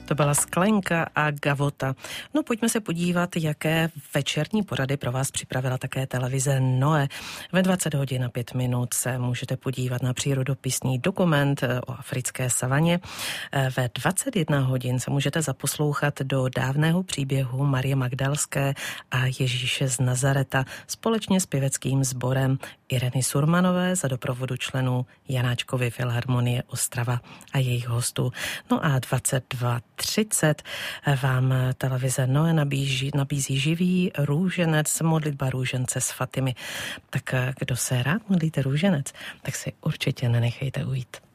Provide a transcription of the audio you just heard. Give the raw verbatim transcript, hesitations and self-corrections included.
To byla Sklenka a Gavota. No pojďme se podívat, jaké večerní porady pro vás připravila také televize Noe. Ve dvacet hodin a pět minut se můžete podívat na přírodopisný dokument o africké savaně. Ve dvacet jedna hodin se můžete zaposlouchat do dávného příběhu Marie Magdalské a Ježíše z Nazareta společně s pěveckým sborem Ireny Surmanové za doprovodu členů Janáčkovy filharmonie Ostrava a jejich hostů. No a dvacet dva třicet vám televize Noe nabízí, nabízí živý růženec, modlitba růžence s Fatimy. Tak kdo se rád modlíte růženec, tak si určitě nenechejte ujít.